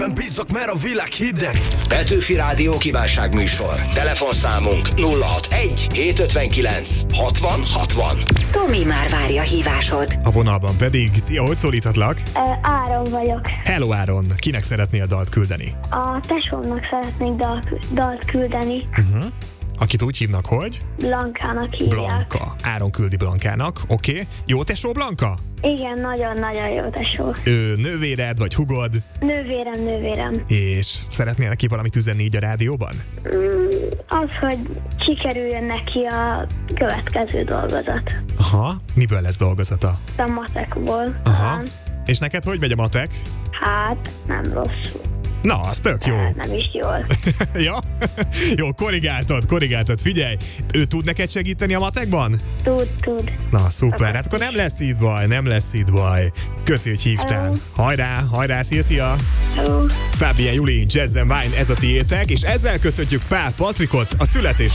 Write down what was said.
Bízzak, mert a világ hideg. Petőfi Rádió kívánságműsor. Telefonszámunk 061 759 60 60. Tomi már várja hívásod. A vonalban pedig, szia, hogy szólíthatlak? Áron vagyok. Hello Áron, kinek szeretnél dalt küldeni? A tesómnak szeretnék dalt küldeni. Akit úgy hívnak, hogy? Blankának hívják. Blanka. Áron küldi Blankának, oké. Jó tesó Blanka? Igen, nagyon-nagyon jó tesó. Ő nővéred vagy hugod? Nővérem. És szeretnél neki valamit üzenni így a rádióban? Az, hogy sikerüljön neki a következő dolgozat. Aha, miből lesz dolgozata? A matekból. Aha. És neked hogy megy a matek? Hát, nem rosszul. Na, az tök jó. Nem is jól. Ja? Jó, korrigáltad, figyelj. Ő tud neked segíteni a matekban? Tud. Na, szuper, hát akkor nem lesz itt baj. Köszi, hogy hívtál. Hajrá, szia! Hello. Fábián Juli, Jazz & Wine, ez a tiétek, és ezzel köszöntjük Pál Patrikot a születés